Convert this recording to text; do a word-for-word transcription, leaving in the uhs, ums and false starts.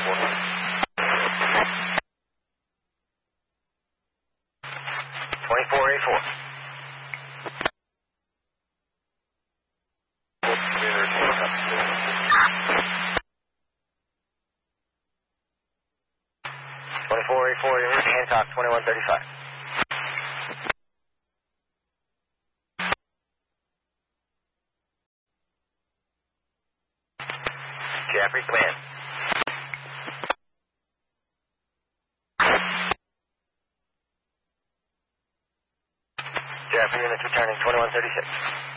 twenty-four eighty-four. twenty-four eighty-four, you're reaching Hancock, twenty-one thirty-five. Jaffrey, command. Jaffrey units returning, twenty-one thirty-six.